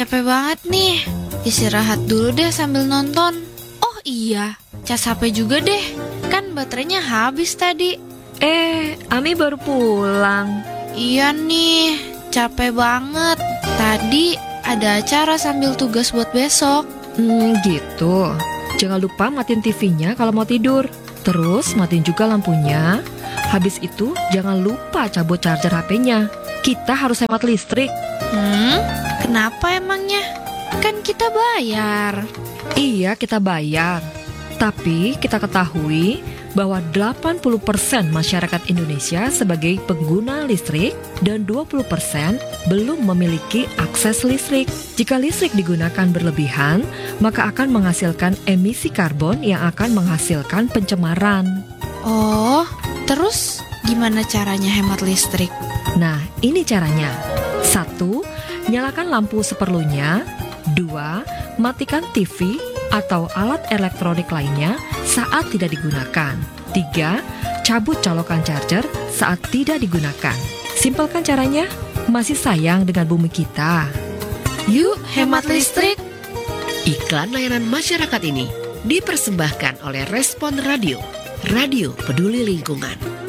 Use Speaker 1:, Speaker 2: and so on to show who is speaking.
Speaker 1: capek banget nih. Istirahat dulu deh sambil nonton. Oh iya, cas HP juga deh. Kan baterainya habis tadi.
Speaker 2: Ami baru pulang.
Speaker 1: Iya nih, capek banget. Tadi ada acara sambil tugas buat besok.
Speaker 2: Gitu. Jangan lupa matiin TV-nya kalau mau tidur. Terus matiin juga lampunya. Habis itu jangan lupa cabut charger HP-nya. Kita harus hemat listrik.
Speaker 1: Kenapa emangnya? Kan kita bayar.
Speaker 2: Iya, kita bayar. Tapi kita ketahui bahwa 80% masyarakat Indonesia sebagai pengguna listrik dan 20% belum memiliki akses listrik. Jika listrik digunakan berlebihan, maka akan menghasilkan emisi karbon yang akan menghasilkan pencemaran.
Speaker 1: Oh, terus gimana caranya hemat listrik?
Speaker 2: Nah, ini caranya. 1. Nyalakan lampu seperlunya. 2. Matikan TV atau alat elektronik lainnya saat tidak digunakan. 3. Cabut colokan charger saat tidak digunakan. Simpelkan caranya, masih sayang dengan bumi kita.
Speaker 1: Yuk hemat listrik.
Speaker 3: Iklan layanan masyarakat ini dipersembahkan oleh Respon Radio, Radio Peduli Lingkungan.